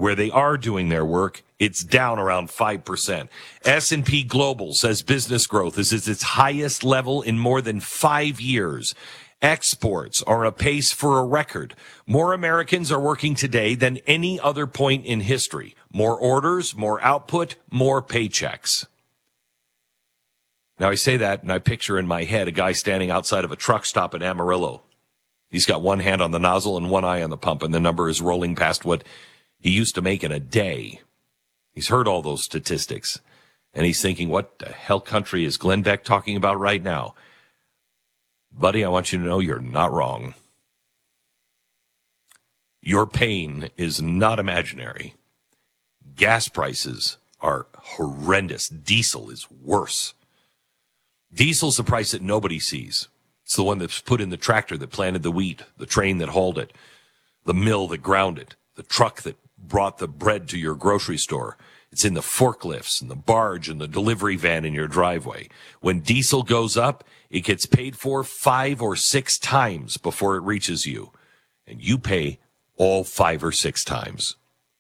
Where they are doing their work, it's down around 5%. S&P Global says business growth is at its highest level in more than 5 years. Exports are apace for a record. More Americans are working today than any other point in history. More orders, more output, more paychecks. Now, I say that, and I picture in my head a guy standing outside of a truck stop in Amarillo. He's got one hand on the nozzle and one eye on the pump, and the number is rolling past what he used to make in a day. He's heard all those statistics, and he's thinking, what the hell country is Glenn Beck talking about right now? Buddy, I want you to know you're not wrong. Your pain is not imaginary. Gas prices are horrendous. Diesel is worse. Diesel's the price that nobody sees. It's the one that's put in the tractor that planted the wheat, the train that hauled it, the mill that ground it, the truck that brought the bread to your grocery store. It's in the forklifts and the barge and the delivery van in your driveway. When diesel goes up, it gets paid for 5 or 6 times before it reaches you. And you pay all 5 or 6 times.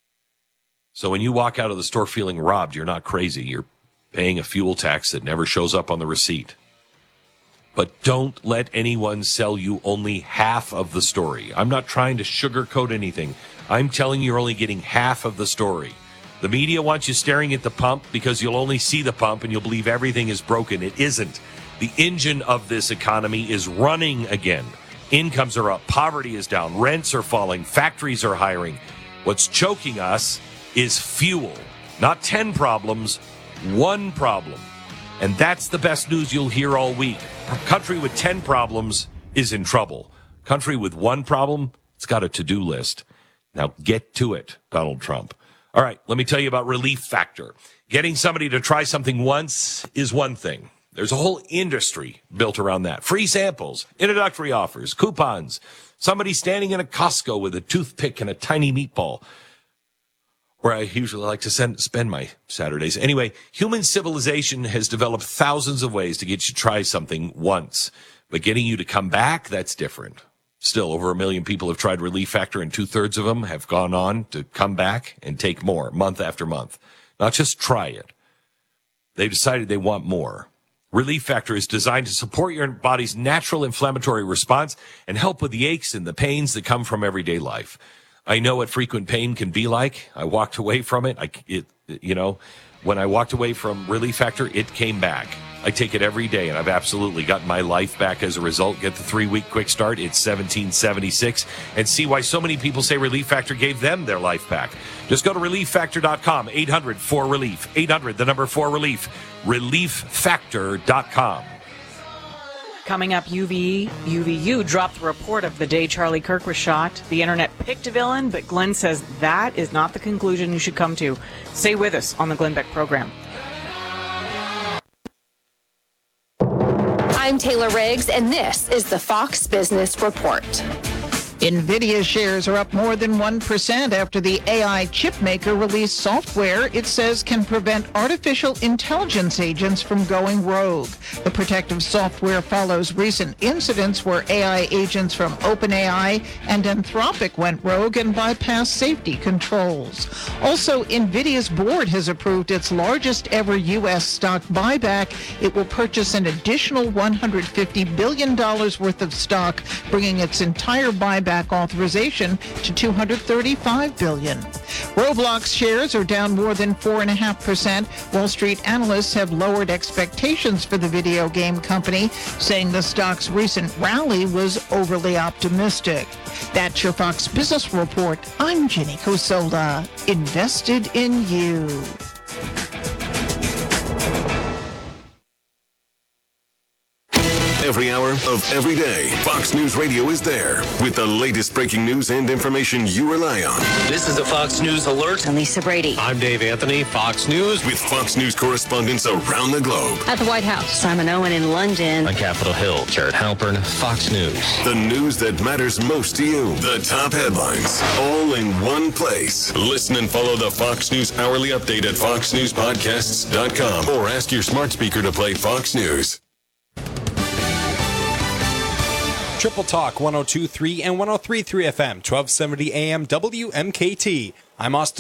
So when you walk out of the store feeling robbed, you're not crazy. You're paying a fuel tax that never shows up on the receipt. But don't let anyone sell you only half of the story. I'm not trying to sugarcoat anything. I'm telling you, you're only getting half of the story. The media wants you staring at the pump because you'll only see the pump and you'll believe everything is broken. It isn't. The engine of this economy is running again. Incomes are up. Poverty is down. Rents are falling. Factories are hiring. What's choking us is fuel. Not 10 problems, 1 problem. And that's the best news you'll hear all week. A country with 10 problems is in trouble. Country with 1 problem, it's got a to-do list. Now get to it, Donald Trump. All right, let me tell you about Relief Factor. Getting somebody to try something once is one thing. There's a whole industry built around that. Free samples, introductory offers, coupons, somebody standing in a Costco with a toothpick and a tiny meatball, where I usually like to spend my Saturdays. Anyway, human civilization has developed thousands of ways to get you to try something once. But getting you to come back, that's different. Still, over 1 million people have tried Relief Factor, and 2/3 of them have gone on to come back and take more, month after month. Not just try it. They've decided they want more. Relief Factor is designed to support your body's natural inflammatory response and help with the aches and the pains that come from everyday life. I know what frequent pain can be like. I walked away from it. When I walked away from Relief Factor, it came back. I take it every day, and I've absolutely gotten my life back as a result. Get the 3-week quick start. It's $17.76, and see why so many people say Relief Factor gave them their life back. Just go to ReliefFactor.com, 800-4RELIEF, 800, the number 4RELIEF, ReliefFactor.com. Coming up, UVU dropped the report of the day Charlie Kirk was shot. The internet picked a villain, but Glenn says that is not the conclusion you should come to. Stay with us on the Glenn Beck program. I'm Taylor Riggs, and this is the Fox Business Report. NVIDIA shares are up more than 1% after the AI chip maker released software it says can prevent artificial intelligence agents from going rogue. The protective software follows recent incidents where AI agents from OpenAI and Anthropic went rogue and bypassed safety controls. Also, NVIDIA's board has approved its largest ever U.S. stock buyback. It will purchase an additional $150 billion worth of stock, bringing its entire buyback authorization to $235 billion. Roblox shares are down more than 4.5%. Wall Street analysts have lowered expectations for the video game company, saying the stock's recent rally was overly optimistic. That's your Fox Business Report. I'm Jenny Cosola. Invested in you. Every hour of every day, Fox News Radio is there with the latest breaking news and information you rely on. This is a Fox News Alert. I'm Lisa Brady. I'm Dave Anthony, Fox News. With Fox News correspondents around the globe. At the White House, Simon Owen in London. On Capitol Hill, Jared Halpern, Fox News. The news that matters most to you. The top headlines, all in one place. Listen and follow the Fox News Hourly Update at foxnewspodcasts.com or ask your smart speaker to play Fox News. Triple Talk 102.3 and 103.3 FM, 1270 AM WMKT. I'm Austin.